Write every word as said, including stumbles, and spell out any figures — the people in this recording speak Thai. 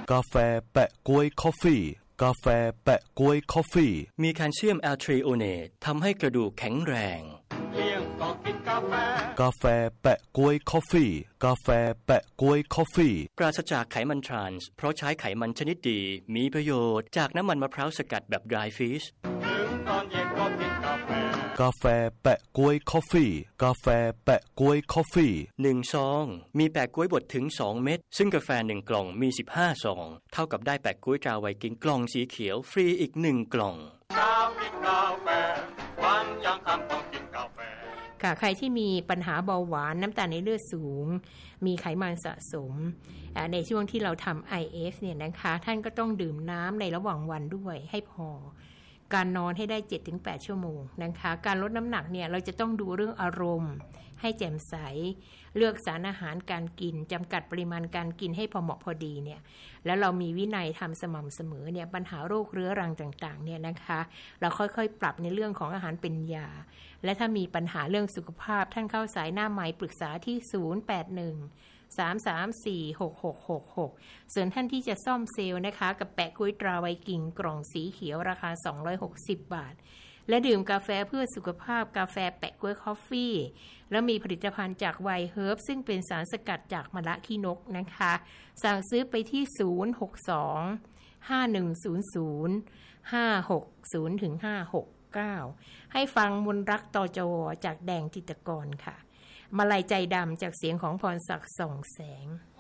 กาแฟแปะก๊วยคอฟฟี่กาแฟแปะก๊วยคอฟฟี่มีแคลเซียมแอลทริโอเนตทำให้กระดูกแข็งแรงเลี้ยงก็กินกาแฟกาแฟแปะก๊วยคอฟฟี่กาแฟแปะก๊วยคอฟฟี่ปราศจากไขมันทรานส์เพราะใช้ไขมันชนิดดีมีประโยชน์จากน้ำมันมะพร้าวสกัดแบบ dry fish ถึงตอนเย็นก็กินกาแฟกาแฟแปะก๊วยคอฟฟี่กาแฟแปะก๊วยคอฟฟี่หนึ่งซองมีแปะก๊วยบดถึงสองเม็ดซึ่งกาแฟหนึ่งกล่องมีสิบห้าซองเท่ากับได้แปะก๊วยตราไวกิ้งกล่องสีเขียวฟรีอีกหนึ่งกล่องเช้ากินกาแฟวันยังค่ำต้องกินกาแฟค่ะใครที่มีปัญหาเบาหวานน้ำตาลในเลือดสูงมีไขมันสะสมในช่วงที่เราทำ ไอ เอฟ เนี่ยนะคะท่านก็ต้องดื่มน้ำในระหว่างวันด้วยให้พอการนอนให้ได้ เจ็ดถึงแปด ชั่วโมงนะคะการลดน้ำหนักเนี่ยเราจะต้องดูเรื่องอารมณ์ให้แจ่มใสเลือกสารอาหารการกินจำกัดปริมาณการกินให้พอเหมาะพอดีเนี่ยแล้วเรามีวินัยทำสม่ำเสมอเนี่ยปัญหาโรคเรื้อรังต่างๆเนี่ยนะคะเราค่อยๆปรับในเรื่องของอาหารเป็นยาและถ้ามีปัญหาเรื่องสุขภาพท่านเข้าสายหน้าไมค์ปรึกษาที่ศูนย์ แปด หนึ่ง สาม สาม สี่ หก หก หก หกส่วนท่านที่จะซ่อมเซลล์นะคะกับแปะก๊วยตราไวกิ้งกล่องสีเขียวราคาสองร้อยหกสิบบาทและดื่มกาแฟเพื่อสุขภาพกาแฟแปะก๊วยคอฟฟี่แล้วมีผลิตภัณฑ์จากไวเฮิร์บซึ่งเป็นสารสกัดจากมะระขี้นกนะคะสั่งซื้อไปที่ศูนย์ หก สอง ห้า หนึ่ง ศูนย์ ศูนย์ ห้า หก ศูนย์ ถึง ห้า หก เก้าให้ฟังมนต์รักตจวจากแดงจิตรกรค่ะมาลัยใจดำจากเสียงของพรศักดิ์ส่องแสง